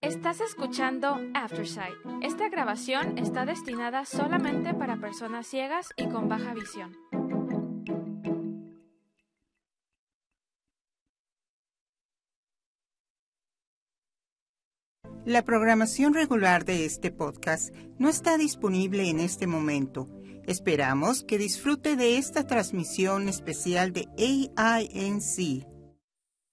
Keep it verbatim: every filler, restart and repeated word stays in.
Estás escuchando Aftersight. Esta grabación está destinada solamente para personas ciegas y con baja visión. La programación regular de este podcast no está disponible en este momento. Esperamos que disfrute de esta transmisión especial de A I N C.